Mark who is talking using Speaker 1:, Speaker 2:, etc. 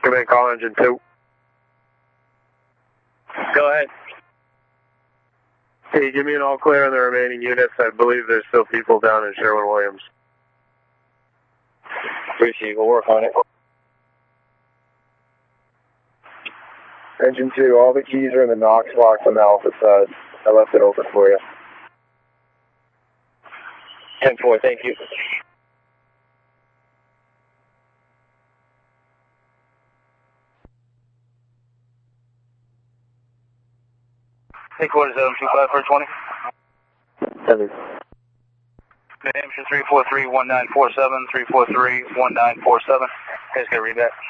Speaker 1: Command call engine 2.
Speaker 2: Go ahead.
Speaker 1: Hey, give me an all clear on the remaining units. I believe there's still people down in Sherwin-Williams.
Speaker 2: Appreciate it. We'll work on it.
Speaker 1: Engine 2, all the keys are in the Knox box on the Alpha side. I left it open for you.
Speaker 2: 10-4, thank you. Take quarter 725 for 20.
Speaker 1: 7.
Speaker 2: Hampshire 343-1947, 343-1947. Guys, gonna read that.